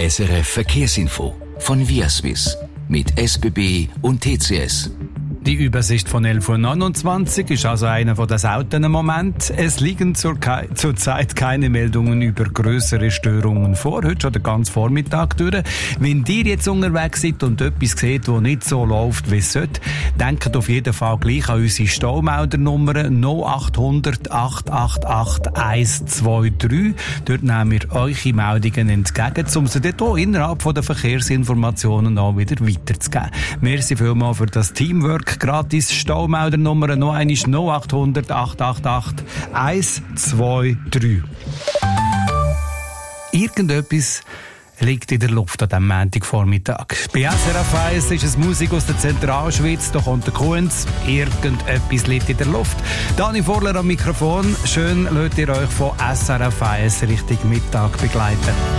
SRF Verkehrsinfo von Viaswiss mit SBB und TCS. Die Übersicht von 11.29 Uhr ist also einer der seltenen Momente. Es liegen zurzeit keine Meldungen über grössere Störungen vor. Heute schon den ganzen Vormittag durch. Wenn ihr jetzt unterwegs seid und etwas seht, das nicht so läuft, wie es sollte, denkt auf jeden Fall gleich an unsere Staumeldernummer 0800 888 123. Dort nehmen wir eure Meldungen entgegen, um sie dort auch innerhalb der Verkehrsinformationen auch wieder weiterzugeben. Merci vielmals für das Teamwork. Gratis Staumeldernummer noch einmal 0800 888 123. Irgendetwas liegt in der Luft an diesem Montagvormittag. Bei SRF 1 ist es Musik aus der Zentralschweiz, da kommt der Kunz. Irgendetwas liegt in der Luft. Dani Vorler am Mikrofon. Schön, lasst ihr euch von SRF 1 Richtung Mittag begleiten.